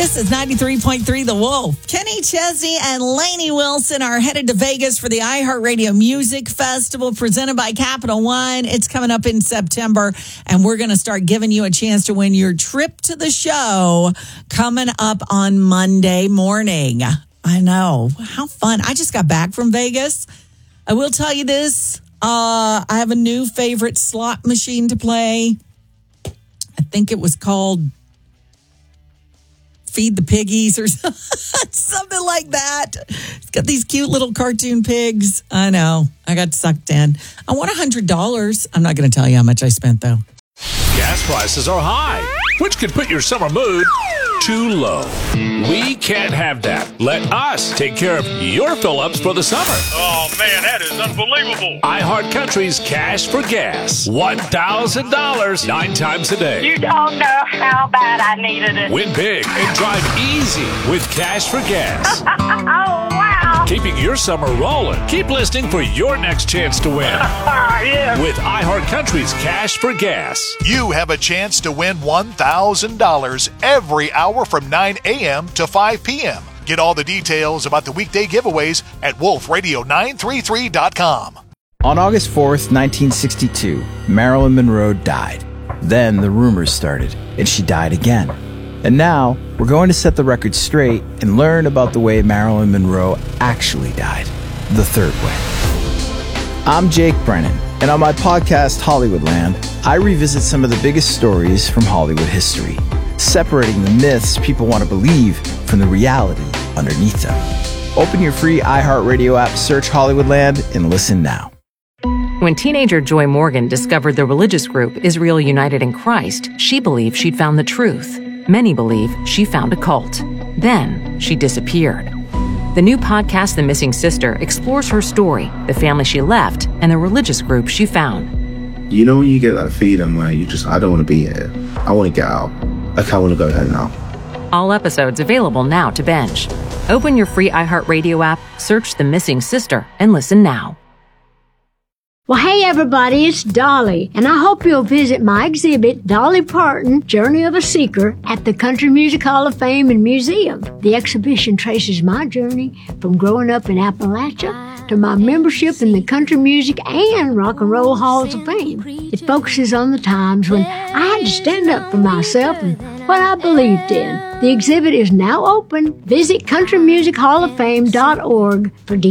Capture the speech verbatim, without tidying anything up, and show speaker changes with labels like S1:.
S1: This is ninety-three point three The Wolf. Kenny Chesney and Lainey Wilson are headed to Vegas for the iHeartRadio Music Festival presented by Capital One. It's coming up in September, and we're going to start giving you a chance to win your trip to the show coming up on Monday morning. I know. How fun. I just got back from Vegas. I will tell you this. Uh, I have a new favorite slot machine to play. I think it was called Feed the Piggies or something like that. It's got these cute little cartoon pigs. I know. I got sucked in. I won one hundred dollars. I'm not going to tell you how much I spent, though.
S2: Gas prices are high, which could put your summer mood too low. We can't have that. Let us take care of your fill-ups for the summer.
S3: Oh, man, that is unbelievable.
S2: iHeartCountry's Cash for Gas. one thousand dollars nine times a day.
S4: You don't know how bad I needed it.
S2: Win big and drive easy with Cash for Gas.
S4: Oh, wow.
S2: Keeping your summer rolling. Keep listening for your next chance to win.
S4: Yeah.
S2: With iHeartCountry's Cash for Gas.
S5: You have a chance to win one thousand dollars every hour from nine a.m. to five p.m. Get all the details about the weekday giveaways at wolf radio nine three three dot com.
S6: On August fourth, nineteen sixty-two, Marilyn Monroe died. Then the rumors started, and she died again. And now, we're going to set the record straight and learn about the way Marilyn Monroe actually died, the third way. I'm Jake Brennan, and on my podcast, Hollywoodland, I revisit some of the biggest stories from Hollywood history, separating the myths people want to believe from the reality underneath them. Open your free iHeartRadio app, search Hollywoodland, and listen now.
S7: When teenager Joy Morgan discovered the religious group Israel United in Christ, she believed she'd found the truth. Many believe she found a cult. Then she disappeared. The new podcast, The Missing Sister, explores her story, the family she left, and the religious group she found.
S8: You know when you get that feeling where you just, I don't want to be here. I want to get out. Like, I want to go home now.
S7: All episodes available now to binge. Open your free iHeartRadio app, search The Missing Sister, and listen now.
S9: Well, hey everybody, it's Dolly, and I hope you'll visit my exhibit, Dolly Parton, Journey of a Seeker, at the Country Music Hall of Fame and Museum. The exhibition traces my journey from growing up in Appalachia to my membership in the Country Music and Rock and Roll Halls of Fame. It focuses on the times when I had to stand up for myself and what I believed in. The exhibit is now open. Visit country music hall of fame dot org for details.